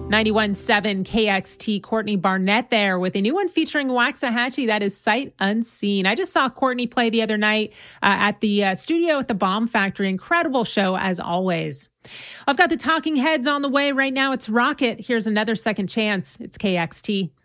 91.7 KXT, Courtney Barnett there with a new one featuring Waxahachie. That is Sight Unseen. I just saw Courtney play the other night at the studio at the Bomb Factory. Incredible show as always. I've got the Talking Heads on the way right now. It's Rocket. Here's another second chance. It's KXT.